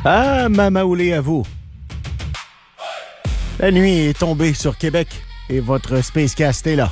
Ah, Mamaoulé à vous. La nuit est tombée sur Québec et votre Spacecast est là.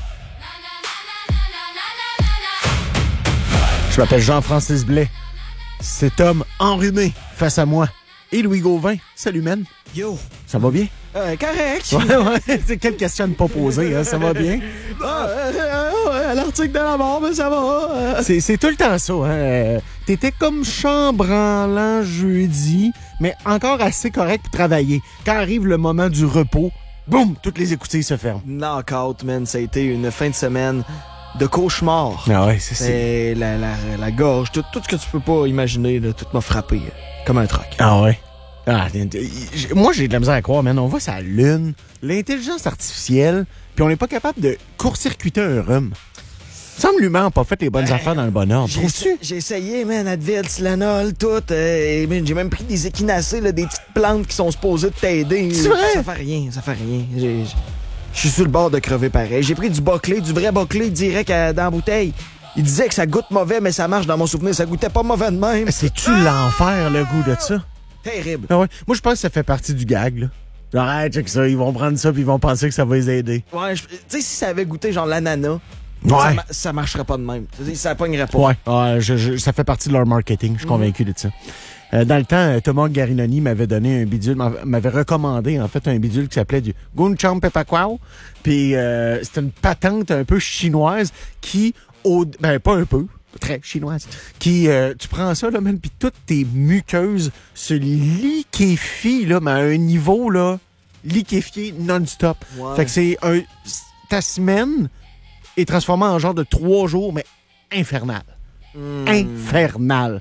Je m'appelle Jean-Francis Blais. Cet homme enrhumé face à moi. Et Louis Gauvin. Salut, man. Yo. Ça va bien? Correct. Ouais. C'est quelle question de pas poser, hein? Ça va bien? L'article de la mort, mais ça va. C'est tout le temps ça, hein? T'étais comme chambranlant jeudi, mais encore assez correct pour travailler. Quand arrive le moment du repos, boum, toutes les écoutilles se ferment. Knockout, man. Ça a été une fin de semaine de cauchemar. Ah ouais, c'est... La gorge, tout ce que tu peux pas imaginer, là, tout m'a frappé comme un troc. Ah ouais? Ah, moi, j'ai de la misère à croire, man. On voit sa lune, l'intelligence artificielle, puis on n'est pas capable de court-circuiter un rhume. Il semble l'humain n'a pas fait les bonnes affaires dans le bon ordre. Trouves-tu? J'ai essayé, man, Advil, Tylenol, tout. J'ai même pris des échinacées, là, des petites plantes qui sont supposées t'aider. C'est vrai? Ça fait rien. Je suis sur le bord de crever pareil. J'ai pris du Boclé, du vrai Boclé direct dans la bouteille. Il disait que ça goûte mauvais, mais ça marche dans mon souvenir. Ça goûtait pas mauvais de même. C'est-tu l'enfer, le goût de ça? Terrible. Ah ouais. Moi, je pense que ça fait partie du gag, là. Genre, hey, check ça, ils vont prendre ça puis ils vont penser que ça va les aider. Ouais, tu sais, si ça avait goûté genre l'ananas, ouais. ça marcherait pas de même. Ça pognerait pas. Ouais, ça fait partie de leur marketing, je suis convaincu de ça. Dans le temps, Thomas Garinoni m'avait donné un bidule, m'avait recommandé en fait un bidule qui s'appelait du Guncham Pepakwao. Puis c'était une patente un peu chinoise qui, pas un peu, très chinoise, qui, tu prends ça, là, man, puis toutes tes muqueuses se liquéfient, là, mais à un niveau, là, liquéfié non-stop. Ouais. Fait que ta semaine est transformée en genre de 3 jours, mais infernal. Infernal.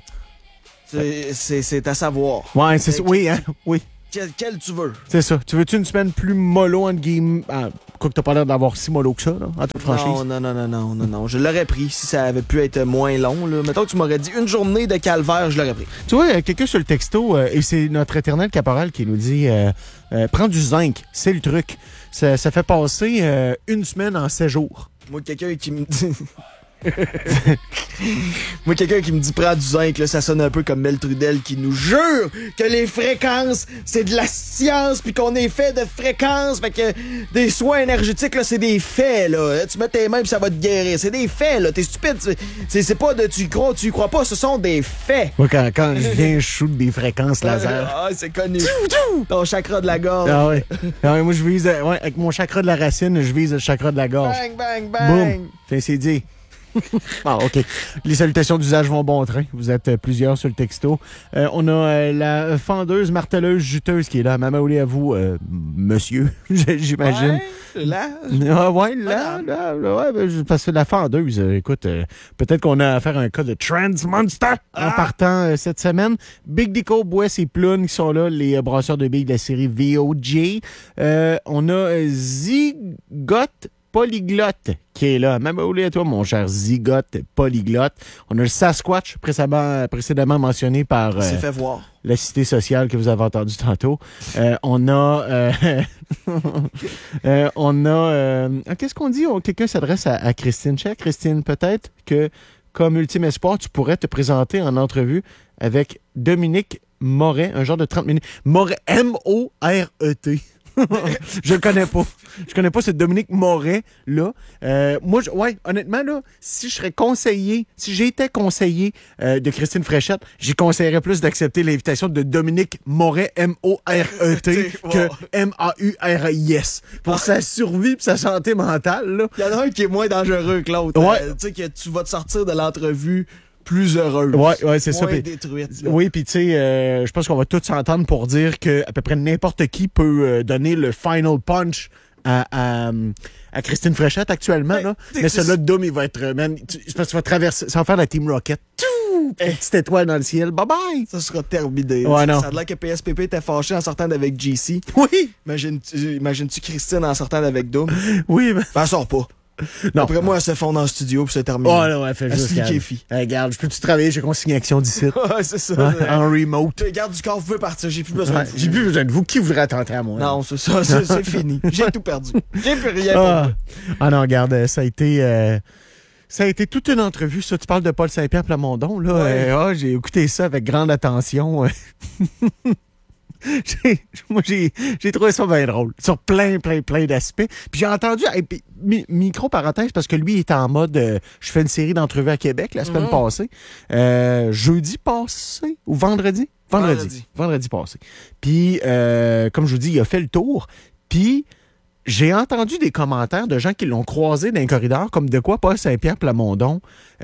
C'est à savoir. Ouais, c'est ça. Oui, hein? Oui. Quel tu veux? C'est ça. Tu veux-tu une semaine plus mollo, entre guillemets? Quoi que t'as pas l'air d'avoir si mollo que ça, là, en toute franchise? Non. Je l'aurais pris si ça avait pu être moins long, là. Mettons que tu m'aurais dit une journée de calvaire, je l'aurais pris. Tu vois, quelqu'un sur le texto, et c'est notre éternel caporal qui nous dit prends du zinc, c'est le truc. Ça fait passer une semaine en 7 jours. Moi, quelqu'un qui me dit... Moi, quelqu'un qui me dit prends du zinc, là, ça sonne un peu comme Mel Trudel qui nous jure que les fréquences, c'est de la science, puis qu'on est fait de fréquences, fait que des soins énergétiques, là, c'est des faits, là. Tu mets tes mains, puis ça va te guérir. C'est des faits, là. T'es stupide. C'est pas de tu y crois pas, ce sont des faits. Moi, quand je viens, je shoot des fréquences laser. Ah, c'est connu. Ton chakra de la gorge. Ah ouais. Moi, je vise, avec mon chakra de la racine, je vise le chakra de la gorge. Bang, bang. Boum. C'est dit. OK. Les salutations d'usage vont bon train. Vous êtes plusieurs sur le texto. On a la fendeuse, marteleuse, juteuse qui est là. Mamaoulé à vous, monsieur, j'imagine. Ouais, là. Ouais, parce que la fendeuse, écoute, peut-être qu'on a affaire à un cas de Trans Monster en partant cette semaine. Big Dico, Bois et Ploune qui sont là, les brasseurs de billes de la série VOJ. On a Zigote Polyglotte qui est là. Même à toi, mon cher Zigote Polyglotte. On a le Sasquatch, précédemment mentionné par s'est fait voir. La cité sociale que vous avez entendu tantôt. On a... qu'est-ce qu'on dit? Quelqu'un s'adresse à Christine. Chère Christine, peut-être que, comme ultime espoir, tu pourrais te présenter en entrevue avec Dominique Moret, un genre de 30 minutes. Moret, M-O-R-E-T. Je le connais pas. Je connais pas ce Dominique Moret, là. Honnêtement, là, si j'étais conseiller de Christine Fréchette, j'y conseillerais plus d'accepter l'invitation de Dominique Moret, M-O-R-E-T, que M-A-U-R-I-S. Pour sa survie et sa santé mentale, là. Il y en a un qui est moins dangereux que l'autre. Ouais. Tu sais que tu vas te sortir de l'entrevue plus heureuse. Ouais, c'est ça. Moins détruite. Là. Oui, puis tu sais, je pense qu'on va tous s'entendre pour dire que à peu près n'importe qui peut donner le final punch à Christine Fréchette actuellement, là. Mais celui-là de Dom, il va être, man, je pense que tu vas traverser, ça va faire la Team Rocket. Une petite étoile dans le ciel. Bye bye! Ça sera terminé. Ouais, non. Ça a l'air que PSPP était fâché en sortant d'avec JC. Oui! Imagines-tu Christine en sortant d'avec Doom? Oui, mais... Ben, elle sort pas. Non. Après moi, elle se fond dans le studio puis c'est terminé. Oh, là, ouais, fais juste. Regarde, je peux-tu travailler? J'ai consignation d'ici. Ouais, c'est ça. Ouais, en remote. Garde du corps, vous pouvez partir. J'ai plus besoin de vous. J'ai plus besoin de vous. Qui voudrait attenter à moi? Non, c'est ça. C'est fini. J'ai tout perdu. J'ai plus rien pour vous. Ah non, regarde, ça a été... Ça a été toute une entrevue, ça. Tu parles de Paul Saint-Pierre Plamondon, là. J'ai écouté ça avec grande attention. J'ai trouvé ça bien drôle. Sur plein d'aspects. Puis j'ai entendu, micro-parenthèse, parce que lui, il était en mode, je fais une série d'entrevues à Québec la semaine passée. Jeudi passé ou vendredi? Vendredi passé. Puis, comme je vous dis, il a fait le tour. Puis, j'ai entendu des commentaires de gens qui l'ont croisé dans les corridors, comme de quoi Paul Saint-Pierre Plamondon,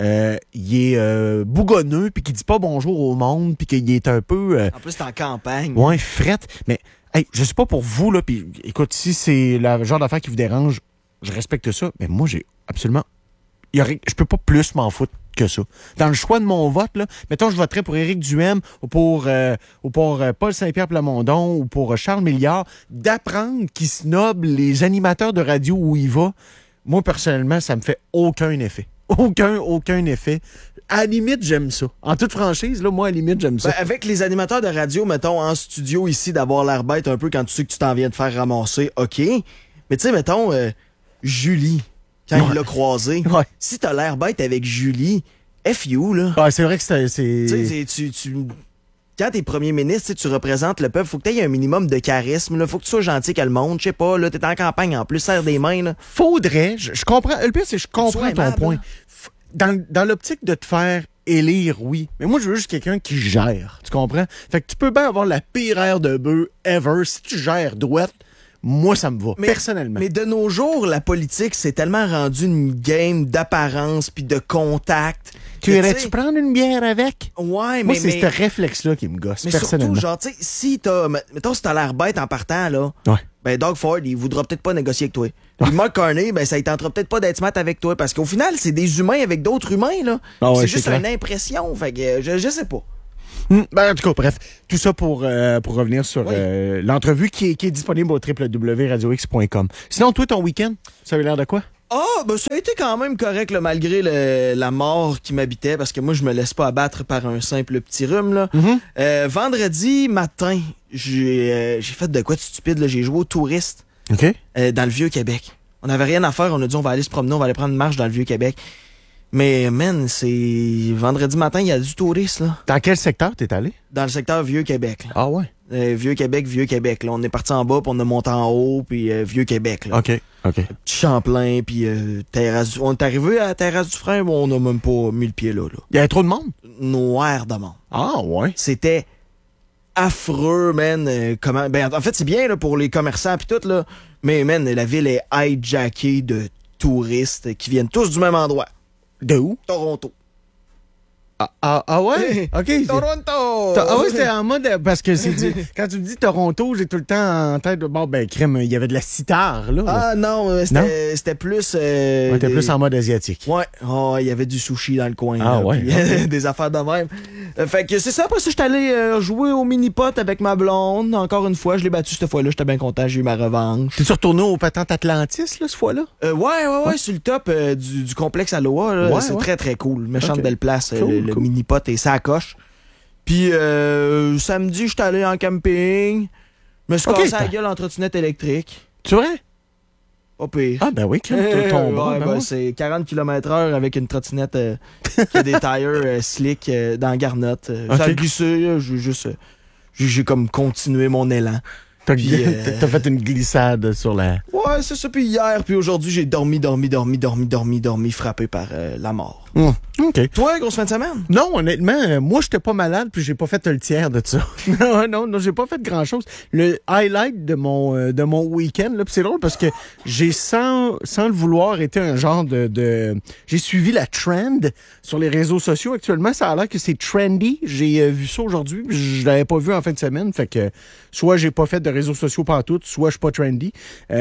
il est bougonneux, puis qu'il dit pas bonjour au monde, puis qu'il est un peu... En plus, c'est en campagne. Ouais, frette. Mais, hey, je sais pas pour vous, là, puis écoute, si c'est le genre d'affaire qui vous dérange, je respecte ça, mais moi, j'ai absolument... Je peux pas plus m'en foutre que ça. Dans le choix de mon vote, là, mettons, je voterais pour Éric Duhem ou pour Paul Saint-Pierre Plamondon ou pour Charles Milliard, d'apprendre qu'il snobe les animateurs de radio où il va, moi, personnellement, ça me fait aucun effet. Aucun effet. À la limite, j'aime ça. En toute franchise, là, moi, à la limite, j'aime ça. Ben, avec les animateurs de radio, mettons, en studio ici, d'avoir l'air bête un peu quand tu sais que tu t'en viens de faire ramasser, OK. Mais tu sais, mettons, Julie... Quand il l'a croisé. Ouais. Si t'as l'air bête avec Julie, F you, là. Ouais, c'est vrai que c'est... Tu sais, quand t'es premier ministre, tu représentes le peuple, faut que t'aies un minimum de charisme, là. Faut que tu sois gentil que le monde. Je sais pas, là, t'es en campagne en plus, serre des mains, là. Faudrait, je comprends. Le pire, c'est que je comprends ton point. Dans l'optique de te faire élire, oui. Mais moi, je veux juste quelqu'un qui gère. Tu comprends? Fait que tu peux bien avoir la pire aire de bœuf ever. Si tu gères douette, moi, ça me va, personnellement. Mais de nos jours, la politique, c'est tellement rendu une game d'apparence puis de contact. Tu irais-tu prendre une bière avec? Ouais, moi, c'est ce réflexe-là qui me gosse, mais personnellement. Mais surtout, genre, tu sais, mettons, si t'as l'air bête en partant, là, ben Doug Ford, il voudra peut-être pas négocier avec toi. Puis Mark Carney, ben ça il tentera peut-être pas d'être smart avec toi, parce qu'au final, c'est des humains avec d'autres humains, là. C'est juste une impression, fait que je sais pas. Ben, en tout cas, bref, tout ça pour revenir sur l'entrevue qui est disponible au www.radiox.com. Sinon, toi, ton week-end, ça a eu l'air de quoi? Ben ça a été quand même correct, là, malgré la mort qui m'habitait, parce que moi, je me laisse pas abattre par un simple petit rhume, là. Vendredi matin, j'ai fait de quoi de stupide, là. J'ai joué au touriste dans le Vieux-Québec. On avait rien à faire, on a dit on va aller se promener, on va aller prendre une marche dans le Vieux-Québec. Mais, man, c'est vendredi matin, il y a du touriste, là. Dans quel secteur t'es allé? Dans le secteur Vieux-Québec, là. Ah ouais? Vieux-Québec, là. On est parti en bas, puis on a monté en haut, puis Vieux-Québec, là. OK. Petit Champlain, puis Terrasse... On est arrivé à Terrasse du Frein, mais on n'a même pas mis le pied là. Il y avait trop de monde? Noir de monde. Ah ouais? C'était affreux, man. En fait, c'est bien là, pour les commerçants puis tout, là. Mais, man, la ville est hijackée de touristes qui viennent tous du même endroit. De où? Toronto. Ah ouais? OK. Toronto! Ah ouais, c'était en mode... Parce que quand tu me dis Toronto, j'ai tout le temps en tête... Bon, ben, crème, il y avait de la sitar, là. Ah non, c'était plus... T'es plus en mode asiatique. Ouais. Il y avait du sushi dans le coin. Ah là, ouais? Puis, des affaires de même. Fait que c'est ça. Après ça, j'étais allé jouer au mini-pot avec ma blonde. Encore une fois, je l'ai battu cette fois-là. J'étais bien content. J'ai eu ma revanche. T'es-tu retourné au Patente Atlantis, là, cette fois-là? Ouais, sur le top du complexe Aloha. Là, ouais, c'est très, très cool. Méchante belle place. Cool, le mini-pot et ça coche. Puis samedi, j'étais allé en camping. Me suis cassé la gueule en trottinette électrique. Tu vrai? Pas pire. Ah ben oui, ton bras. C'est 40 km/h avec une trottinette qui a des tires slick dans la garnotte. Ça a glissé, j'ai comme continué mon élan. T'as fait une glissade sur la... Ouais, c'est ça. Puis hier, puis aujourd'hui, j'ai dormi, frappé par la mort. OK. Toi, grosse fin de semaine? Non, honnêtement, moi, j'étais pas malade, puis j'ai pas fait le tiers de ça. non, j'ai pas fait grand-chose. Le highlight de mon week-end, là, puis c'est drôle parce que j'ai, sans le vouloir, été un genre de... J'ai suivi la trend sur les réseaux sociaux actuellement. Ça a l'air que c'est trendy. J'ai vu ça aujourd'hui, puis je l'avais pas vu en fin de semaine. Fait que soit j'ai pas fait de réseaux sociaux pantoute, soit je suis pas trendy.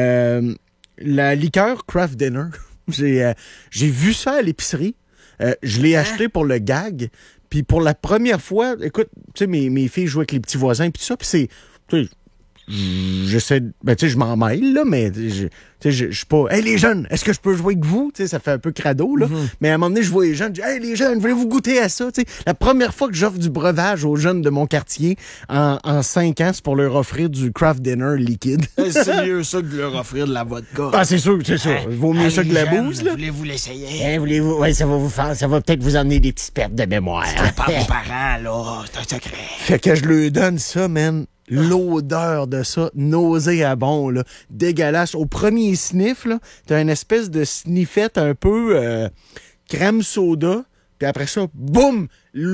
La liqueur Craft Dinner, j'ai vu ça à l'épicerie. Je l'ai acheté pour le gag. Puis pour la première fois, écoute, tu sais, mes filles jouent avec les petits voisins puis tout ça. Puis c'est... j'essaie, ben tu sais, je m'en mêle, là, mais je suis pas, hey les jeunes, est-ce que je peux jouer avec vous? Tu sais, ça fait un peu crado, là. Mais à un moment donné, je vois les jeunes, je dis, hey les jeunes, voulez-vous goûter à ça? Tu sais, la première fois que j'offre du breuvage aux jeunes de mon quartier en 5 ans, c'est pour leur offrir du craft dinner liquide. C'est mieux ça que de leur offrir de la vodka. Ah, c'est sûr, c'est ça. Vaut mieux ça que de la bouse, là. Voulez-vous l'essayer? Voulez-vous, ouais, ça va peut-être vous emmener des petites pertes de mémoire. Pas vos parents, là. C'est un secret. Fait que je lui donne ça, man. L'odeur de ça, nauséabond, là. Dégueulasse. Au premier sniff, là, t'as une espèce de sniffette un peu crème soda. Puis après ça, boum!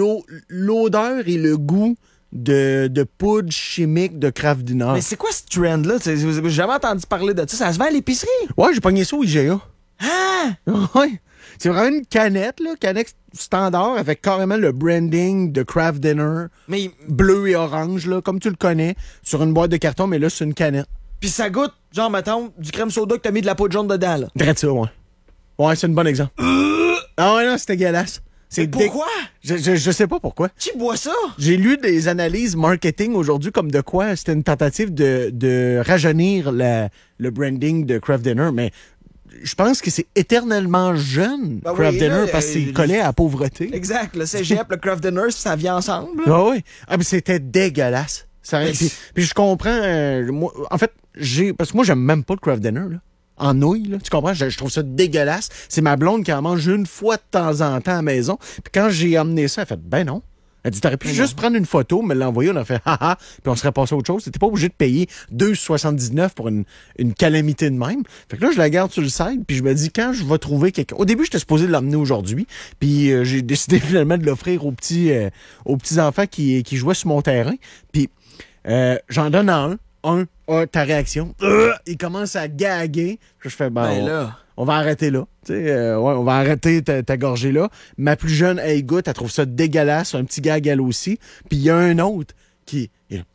L'odeur et le goût de poudre chimique de Kraft Dinner. Mais c'est quoi ce trend-là? J'ai jamais entendu parler de ça. Ça se vend à l'épicerie? Ouais, j'ai pogné ça au IGA. Ah! Ouais. C'est vraiment une canette, là, canette standard avec carrément le branding de Kraft Dinner. Mais Bleu et orange, là, comme tu le connais, sur une boîte de carton, mais là, c'est une canette. puis ça goûte, genre, mettons, du crème soda que t'as mis de la poudre jaune dedans, là. Drette ça, ouais. Ouais, c'est un bon exemple. Ah ouais, non, c'est dégueulasse. Mais pourquoi? Je sais pas pourquoi. Qui boit ça? J'ai lu des analyses marketing aujourd'hui comme de quoi c'était une tentative de rajeunir le branding de Kraft Dinner, mais je pense que c'est éternellement jeune, Ben Kraft oui, Dinner, là, parce qu'il collait à la pauvreté. Exact. Le cégep, le craft dinner, ça vient ensemble. Là. Ah oui. Ah, mais c'était dégueulasse. Puis je comprends. Moi, en fait, parce que moi, j'aime même pas le Kraft Dinner, là. En nouilles, là. Tu comprends? Je trouve ça dégueulasse. C'est ma blonde qui en mange une fois de temps en temps à la maison. Puis quand j'ai amené ça, elle a fait, ben non. Elle dit, t'aurais pu juste prendre une photo, me l'envoyer, on a fait haha, puis on serait passé à autre chose. T'étais pas obligé de payer 2,79 pour une calamité de même. Fait que là, je la garde sur le site, puis je me dis, quand je vais trouver quelqu'un. Au début, j'étais supposé l'emmener aujourd'hui, puis j'ai décidé finalement de l'offrir aux petits enfants qui jouaient sur mon terrain. Puis j'en donne à un, ta réaction. Il commence à gaguer. Je fais, Ben là. on va arrêter là. On va arrêter ta gorgée là. Ma plus jeune, elle goûte, elle trouve ça dégueulasse. Un petit gag, elle aussi. Puis il y a un autre qui est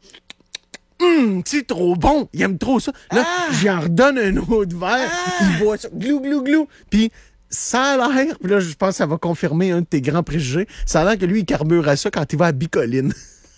c'est trop bon. Il aime trop ça. Là, j'y en redonne un autre verre. Il boit ça. Glou, glou, glou. Puis ça a l'air, puis là, je pense que ça va confirmer un de tes grands préjugés. Ça a l'air que lui, il carbure à ça quand il va à Bicoline.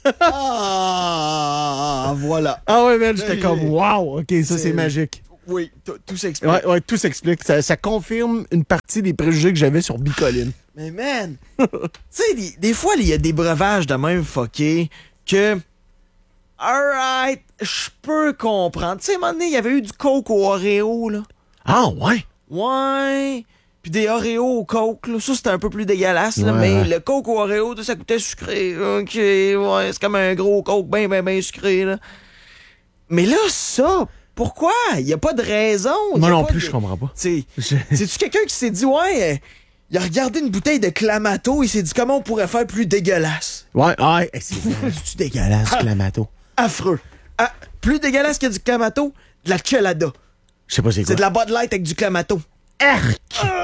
Voilà. Ah ouais, man, j'étais comme, wow, OK, ça, c'est magique. Oui, tout s'explique. Ouais, tout s'explique. Ça confirme une partie des préjugés que j'avais sur Bicoline. Mais man, tu sais, des fois, il y a des breuvages de même fuckés que, alright, je peux comprendre. Tu sais, à un moment donné, il y avait eu du Coke au Oreo, là. Ah, ouais? Ouais. Puis des Oreos au Coke, là. Ça, c'était un peu plus dégueulasse, là. Ouais. Mais le Coke au Oreo, ça coûtait sucré. OK, ouais, c'est comme un gros Coke bien sucré, là. Mais là, ça, pourquoi? Il n'y a pas de raison. Moi non plus, je comprends pas. C'est-tu quelqu'un qui s'est dit, ouais, il a regardé une bouteille de Clamato, il s'est dit comment on pourrait faire plus dégueulasse? Ouais, c'est dégueulasse, Clamato. Affreux. Ah, plus dégueulasse que du Clamato, de la Chelada. Je sais pas c'est quoi. C'est de la Bud Light avec du Clamato. Arc!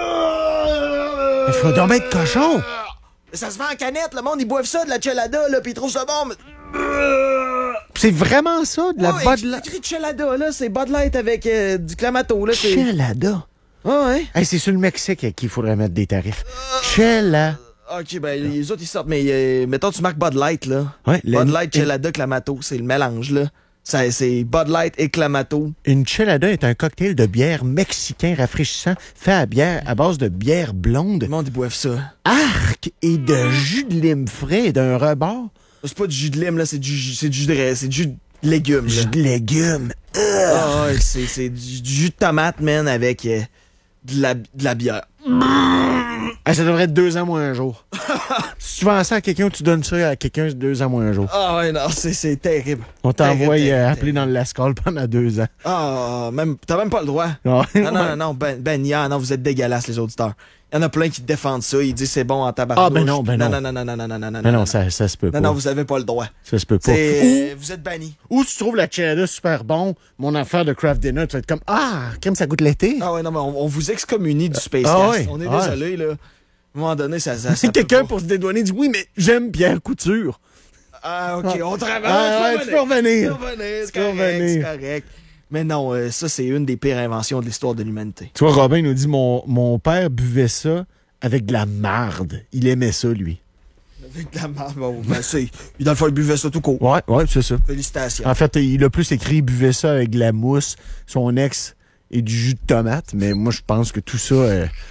Il faut donc être cochon! Ça se vend en canette, le monde, ils boivent ça, de la Chelada, là, pis ils trouvent ça bon, mais... C'est vraiment ça, de la Ouais, Bud Light? écrit Chelada, là, c'est Bud Light avec du Clamato, là, c'est... Chelada. Ah, ouais. Hey, c'est sur le Mexique qu'il faudrait mettre des tarifs. Chela. Ok, ben, les autres, ils sortent, mais mettons, tu marques Bud Light, là. Ouais, Bud Light, Chelada, Clamato, c'est le mélange, là. C'est Bud Light et Clamato. Une chelada est un cocktail de bière mexicain rafraîchissant fait à base de bière blonde, Le monde, ils boivent ça. arc et de jus de lime frais et d'un rebord. C'est pas du jus de lime, là, c'est du jus de légumes, là. Jus de légumes. Ah, ouais, c'est du jus de tomate, man, avec de la bière. Ah, ça devrait être 2 ans moins un jour. Si tu vends ça à quelqu'un, tu donnes ça à quelqu'un 2 ans moins un jour. Ah, ouais, non, c'est terrible. On t'envoie Terrible, appeler dans le Lascaux pendant 2 ans. Ah, t'as même pas le droit. Non, non, vous êtes dégueulasses, les auditeurs. Il y en a plein qui défendent ça, ils disent c'est bon en tabarnouche. Ah, ben non. Non, ça se peut pas. Non, vous avez pas le droit. Ça se peut pas. Vous êtes bannis. Ou tu trouves la chelada super bon, mon affaire de Kraft Dinner, tu vas être comme, crème, ça goûte l'été. Ah ouais, non, mais on vous excommunie du Spacecast. Ah ouais, On est ouais. désolé, là. À un moment donné, ça Si peut quelqu'un pas. pour se dédouaner dit, oui, mais j'aime Pierre Couture. Ah, OK, on travaille. Ah, tu peux revenir. C'est Tu peux revenir. c'est correct. Mais non, ça, c'est une des pires inventions de l'histoire de l'humanité. Tu vois, Robin nous dit, mon père buvait ça avec de la marde. Il aimait ça, lui. De la marde, bon, ben c'est... Dans le fond, il buvait ça tout court. Ouais, c'est ça. Félicitations. En fait, il a plus écrit « buvait ça avec de la mousse, son ex et du jus de tomate », mais moi, je pense que tout ça...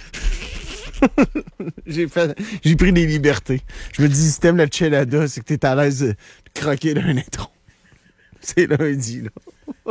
J'ai pris des libertés. Je me dis, si t'aimes la chelada, c'est que t'es à l'aise de croquer d'un étron. C'est lundi, là.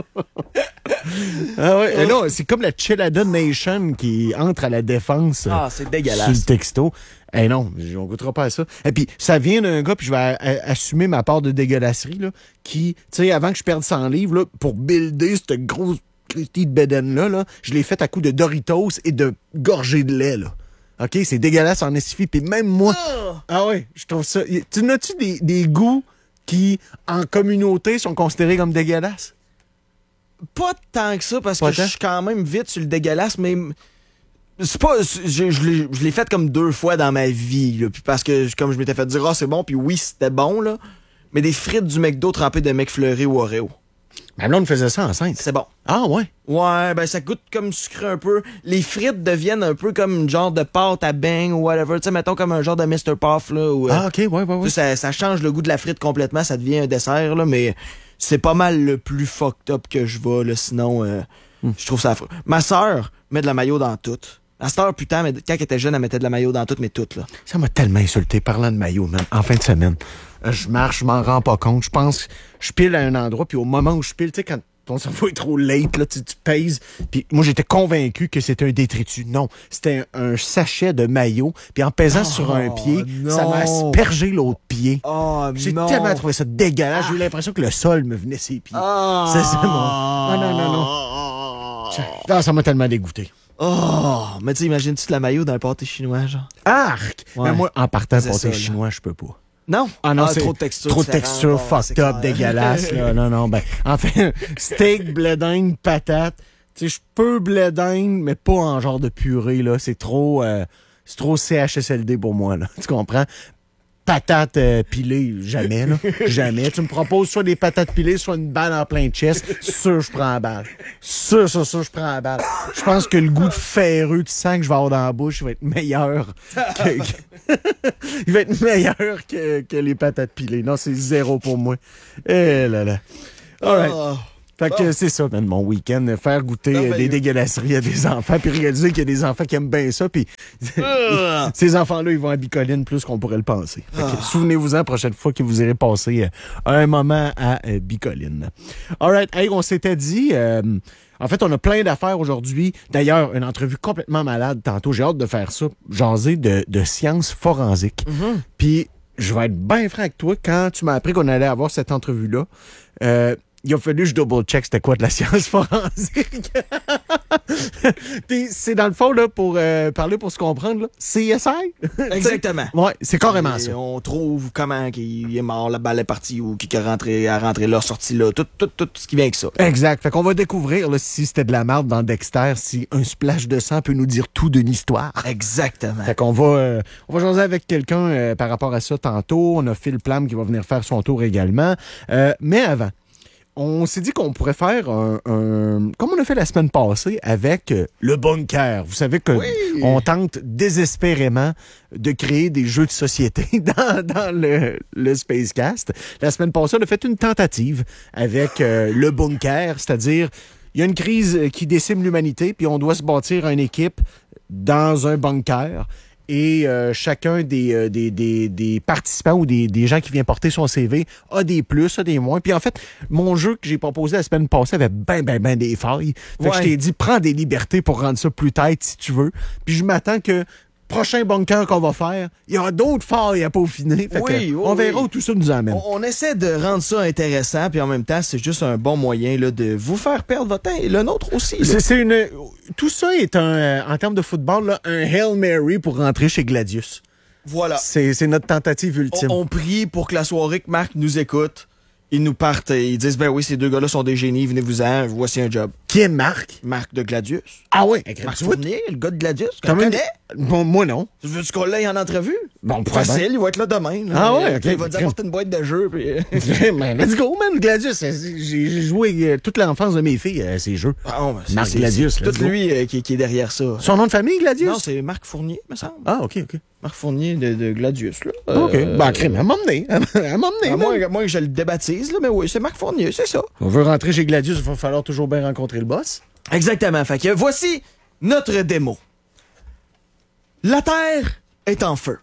Ah ouais, et non, c'est comme la Chelada Nation qui entre à la défense c'est dégueulasse. sur le texto. Eh non, on goûtera pas à ça. Et puis, ça vient d'un gars, puis je vais assumer ma part de dégueulasserie, là, qui, tu sais, avant que je perde 100 livres, là, pour builder cette grosse petite bédaine-là, là, je l'ai faite à coups de Doritos et de gorgées de lait, là. OK, c'est dégueulasse en essuie, puis même moi... Ah ouais, je trouve ça... Tu n'as-tu des goûts qui, en communauté, sont considérés comme dégueulasses? Pas tant que ça, parce que je suis quand même vite sur le dégueulasse, mais c'est pas... Je l'ai fait comme 2 fois dans ma vie, là, puis parce que, comme je m'étais fait dire, c'est bon, puis oui, c'était bon, là, mais des frites du McDo trempées de McFlurry ou Oreo. Ma blonde faisait ça enceinte. C'est bon. Ah ouais? Ouais, ben ça goûte comme sucré un peu. Les frites deviennent un peu comme une genre de pâte à beigne ou whatever. Tu sais, mettons comme un genre de Mr. Puff, là. Où, OK, ouais. Ça change le goût de la frite complètement, ça devient un dessert, là, mais c'est pas mal le plus fucked up que je vais, là, sinon, je trouve ça affreux. Ma sœur met de la mayo dans tout. À cette heure, putain, mais quand elle était jeune, elle mettait de la mayo dans tout, mais toute, là. Ça m'a tellement insulté, parlant de mayo, man, en fin de semaine. Je marche, je m'en rends pas compte. Je pense que je pile à un endroit, puis au moment où je pile, tu sais, quand ton cerveau est trop late, là, tu pèses. Puis moi, j'étais convaincu que c'était un détritus. Non, c'était un sachet de mayo. Puis en pesant sur un pied, ça m'a aspergé l'autre pied. J'ai tellement trouvé ça dégueulasse. J'ai eu l'impression que le sol me venait ses pieds. C'est ça, mon... Non. Non, ça m'a tellement dégoûté. Mais tu sais, imagines-tu de la mayo dans le pâté chinois, genre? Arc! Ouais. Mais moi, en partant C'est pâté ça, chinois, je peux pas. Non? Non, c'est trop de texture. Trop de texture, fucked up, dégueulasse. Là. Non. Ben, enfin, steak, blé d'Inde, patate. Tu sais, je peux blé d'Inde, mais pas en genre de purée, là. C'est trop CHSLD pour moi, là. Tu comprends? Patates pilées, jamais, là. Jamais. Tu me proposes soit des patates pilées, soit une balle en plein chest. Sûr, je prends la balle. Sûr, je prends la balle. Je pense que le goût ferreux, tu sens que je vais avoir dans la bouche, il va être meilleur il va être meilleur que les patates pilées. Non, c'est 0 pour moi. Eh là là. All right. Fait que c'est ça, man, mon week-end. Faire goûter des dégueulasseries à des enfants, puis réaliser qu'il y a des enfants qui aiment bien ça, puis ces enfants-là, ils vont à Bicoline plus qu'on pourrait le penser. Fait que souvenez-vous-en la prochaine fois que vous irez passer un moment à Bicoline. All right, hey, on s'était dit... en fait, on a plein d'affaires aujourd'hui. D'ailleurs, une entrevue complètement malade tantôt. J'ai hâte de faire ça. Jaser de sciences forensiques. Puis, je vais être bien franc avec toi. Quand tu m'as appris qu'on allait avoir cette entrevue-là, il a fallu que je double-check c'était quoi de la science forensique. Puis c'est dans le fond, là, pour parler, pour se comprendre, là, CSI. Exactement. Ouais, c'est carrément ça. On trouve comment il est mort, la balle est partie ou qui est rentré là, sorti là, tout ce qui vient avec ça. Exact. Fait qu'on va découvrir là, si c'était de la merde dans Dexter, si un splash de sang peut nous dire tout de l'histoire. Exactement. Fait qu'on va jaser avec quelqu'un par rapport à ça tantôt. On a Phil Plame qui va venir faire son tour également. Mais avant, on s'est dit qu'on pourrait faire un comme on a fait la semaine passée avec le bunker. Vous savez que on tente désespérément de créer des jeux de société dans le Spacecast. La semaine passée, on a fait une tentative avec le bunker, c'est-à-dire il y a une crise qui décime l'humanité, puis on doit se bâtir une équipe dans un bunker. Et chacun des participants ou des gens qui viennent porter son CV a des plus, a des moins. Puis en fait, mon jeu que j'ai proposé la semaine passée avait ben des failles. Fait que je t'ai dit, prends des libertés pour rendre ça plus tête si tu veux. Puis je m'attends que prochain bunker qu'on va faire, il y aura d'autres failles à peaufiner. Fait que on verra où tout ça nous amène. On essaie de rendre ça intéressant, puis en même temps, c'est juste un bon moyen là, de vous faire perdre votre temps et le nôtre aussi. Tout ça est en termes de football, là, un Hail Mary pour rentrer chez Gladius. Voilà. C'est notre tentative ultime. On prie pour que la soirée que Marc nous écoute, ils nous partent et ils disent, ben oui, ces deux gars-là sont des génies, venez-vous-en, voici un job. Qui est Marc? Marc de Gladius. Ah oui, Marc tu vois, Fournier, le gars de Gladius. Tu quand même- connais? Bon, moi non. Tu veux qu'on l'aille en entrevue? Bon, on pourrait Facile, il va être là demain. Là. Ah ouais, ok. Il va nous apporter une boîte de jeux. Puis... Ben, let's go, man, Gladius. J'ai joué toute l'enfance de mes filles à ces jeux. Ah, ben, Marc Gladius, c'est let's tout go. lui qui est derrière ça. Son nom de famille, Gladius? Non, c'est Marc Fournier, me semble. Ah, OK. Marc Fournier de Gladius, là. OK. Ben, crème, elle m'a emmené. Elle m'a emmené, man. Moi, je le débaptise, là, mais oui, c'est Marc Fournier, c'est ça. On veut rentrer chez Gladius, il va falloir toujours bien rencontrer le boss. Exactement. Fait que voici notre démo. La Terre est en feu.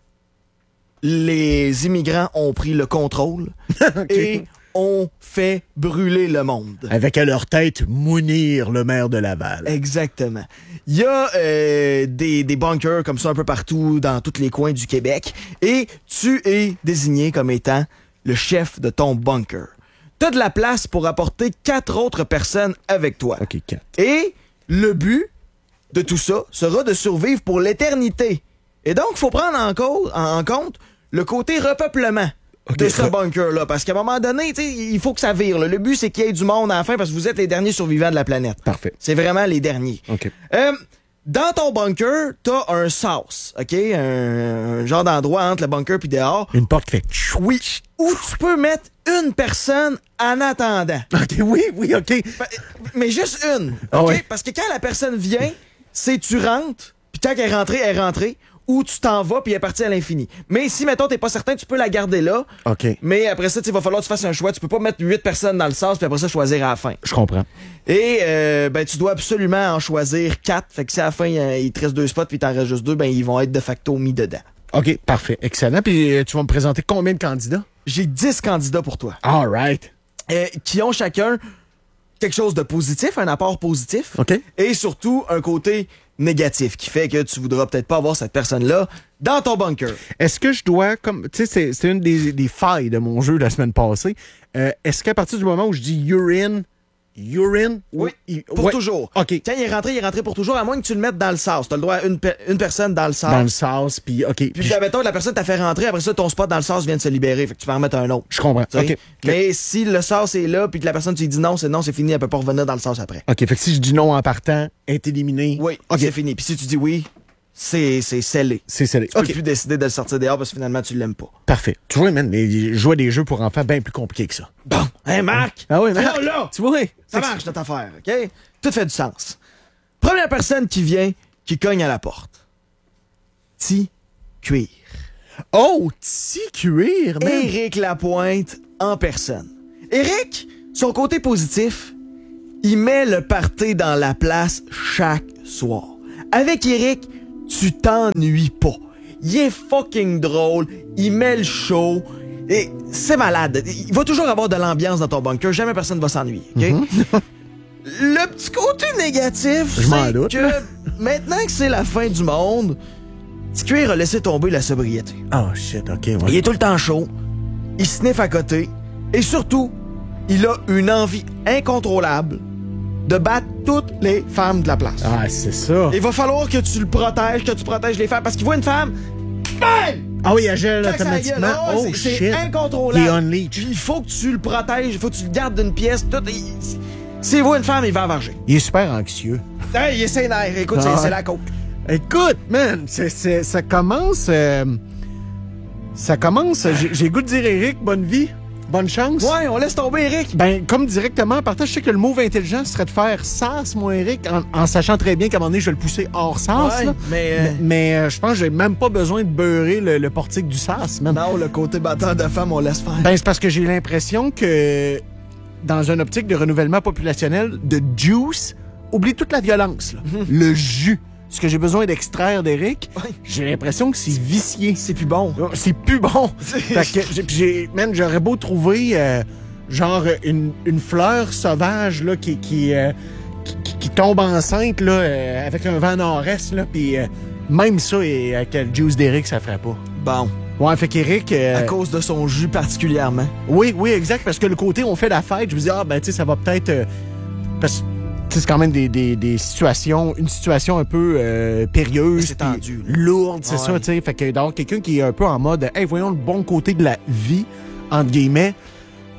Les immigrants ont pris le contrôle et ont fait brûler le monde. Avec à leur tête Mounir, le maire de Laval. Exactement. Il y a des bunkers comme ça un peu partout dans tous les coins du Québec et tu es désigné comme étant le chef de ton bunker. T'as de la place pour apporter 4 autres personnes avec toi. OK, 4. Et le but de tout ça sera de survivre pour l'éternité. Et donc, il faut prendre en compte le côté repeuplement de ce bunker-là. Parce qu'à un moment donné, il faut que ça vire. Là. Le but, c'est qu'il y ait du monde à la fin parce que vous êtes les derniers survivants de la planète. Parfait. C'est vraiment les derniers. OK. Dans ton bunker, t'as un sauce, OK? Un genre d'endroit entre le bunker puis dehors. Une porte qui fait... Oui. Où tu peux mettre une personne en attendant. OK, oui, OK. Mais juste une, OK? Ah ouais. Parce que quand la personne vient, c'est tu rentres, puis tant qu'elle est rentrée, ou tu t'en vas, puis elle est partie à l'infini. Mais si, mettons, t'es pas certain, tu peux la garder là. OK. Mais après ça, il va falloir que tu fasses un choix. Tu peux pas mettre 8 personnes dans le sas, puis après ça, choisir à la fin. Je comprends. Et tu dois absolument en choisir 4. Fait que si à la fin, il te reste 2 spots, puis t'en restes juste 2, ben ils vont être de facto mis dedans. OK, parfait. Excellent. Puis tu vas me présenter combien de candidats? J'ai 10 candidats pour toi. All right. Qui ont chacun quelque chose de positif, un apport positif. OK. Et surtout, un côté négatif qui fait que tu voudras peut-être pas avoir cette personne-là dans ton bunker. Est-ce que je dois, comme, tu sais, c'est une des failles de mon jeu de la semaine passée. Est-ce qu'à partir du moment où je dis urine, Oui, pour toujours. OK. Quand il est rentré pour toujours, à moins que tu le mettes dans le sas. T'as le droit à une personne dans le sas. Dans le sas, puis OK. Puis mettons que la personne t'a fait rentrer, après ça, ton spot dans le sas vient de se libérer. Fait que tu peux en remettre un autre. Je comprends. T'sais. OK. Mais si le sas est là, puis que la personne, tu lui dis non, c'est fini, elle peut pas revenir dans le sas après. OK, fait que si je dis non en partant, est éliminé. Oui, OK. c'est fini. Puis si tu dis oui, c'est scellé. C'est scellé. Tu peux OK. plus décider de le sortir dehors parce que finalement, tu l'aimes pas. Parfait. Tu vois, man, je joue à des jeux pour enfants bien plus compliqués que ça. Bon, hein, Marc? Ah oui, Tu Marc. vois, là, Tu vois? ça marche notre affaire, OK? Tout fait du sens. Première personne qui vient, qui cogne à la porte. Ti Cuir. Oh, petit cuir, man. Éric Lapointe en personne. Éric, son côté positif, il met le party dans la place chaque soir. Avec Éric, tu t'ennuies pas. Il est fucking drôle, il met le show, et c'est malade. Il va toujours avoir de l'ambiance dans ton bunker, jamais personne va s'ennuyer, OK? Le petit côté négatif, Je m'en c'est doute. que maintenant que c'est la fin du monde, Petit Cuir a laissé tomber la sobriété. Oh, shit, OK, Il ouais. est tout le temps chaud, il sniffe à côté, et surtout, il a une envie incontrôlable de battre toutes les femmes de la place. Ah, c'est ça. Il va falloir que tu le protèges, que tu protèges les femmes, parce qu'il voit une femme, bang! Ah oui, il gèle Claque sa gueule. automatiquement. Ah ouais, Oh, c'est shit. incontrôlable. Il unleash. Il faut que tu le protèges, il faut que tu le gardes d'une pièce, tout. S'il voit une femme, il va envarger. Il est super anxieux. Hey, il est sénère, écoute, Ah c'est ouais. la coke. Écoute, man, ça commence... ça commence... J'ai goût de dire, Eric, bonne vie, bonne chance. Ouais, on laisse tomber Eric. Ben, comme directement, en partant, je sais que le move intelligent serait de faire sas, mon Eric, en sachant très bien qu'à un moment donné, je vais le pousser hors sas. Ouais, là. Mais je pense que j'ai même pas besoin de beurrer le portique du sas, man. Non, le côté battant de femme, on laisse faire. Ben, c'est parce que j'ai l'impression que dans une optique de renouvellement populationnel, de juice, oublie toute la violence, là. Le jus. Ce que j'ai besoin d'extraire d'Eric, Ouais. j'ai l'impression que c'est vicié. C'est plus bon. C'est plus bon. Fait que j'aurais beau trouver genre une fleur sauvage là, qui tombe enceinte là, avec un vent nord-est, là, puis même ça, et avec le juice d'Eric, ça ferait pas. Bon. Ouais, fait qu'Eric... À cause de son jus particulièrement. Oui, exact, parce que le côté on fait la fête, je me dis, ben tu sais, ça va peut-être... parce que c'est quand même des situations, une situation un peu périlleuse. C'est tendu, là. Lourde, c'est Ouais. ça, tu sais. Fait que d'avoir quelqu'un qui est un peu en mode, hey, voyons le bon côté de la vie, entre guillemets,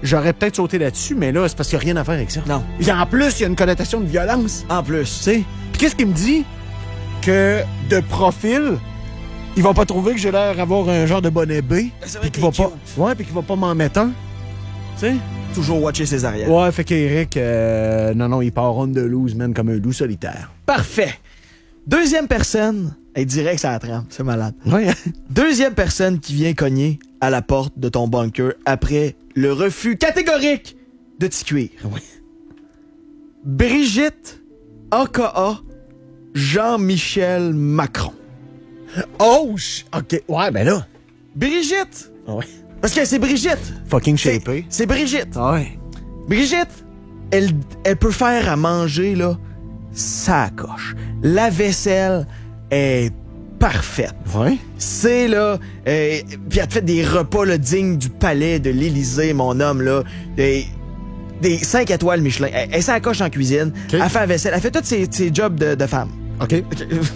j'aurais peut-être sauté là-dessus, mais là, c'est parce qu'il n'y a rien à faire avec ça. Non. Et en plus, il y a une connotation de violence. En plus. Tu sais. Puis qu'est-ce qu'il me dit? Que de profil, il va pas trouver que j'ai l'air d'avoir un genre de bonnet B. C'est vrai Puis qu'il qu'il va est pas. cute. Ouais, puis qu'il va pas m'en mettre un. Tu sais? Toujours watcher ses arrières. Ouais, fait qu'Éric, non, il part on the loose, man, comme un loup solitaire. Parfait. Deuxième personne, elle direct ça la trame, c'est malade. Ouais. Deuxième personne qui vient cogner à la porte de ton bunker après le refus catégorique de t'y cuire. Oui. Brigitte, aka Jean-Michel Macron. Oh, OK. Ouais, ben là. Brigitte! Ouais. Parce que c'est Brigitte. Fucking C'est shapé. c'est Brigitte. Ouais. Brigitte, elle peut faire à manger, là, ça coche. La vaisselle est parfaite. Ouais. C'est, là... puis elle te fait des repas, là, dignes du palais de l'Élysée, mon homme, là. Des 5 étoiles Michelin. Elle s'accroche en cuisine. OK. Elle fait la vaisselle. Elle fait tous ses jobs de femme. OK.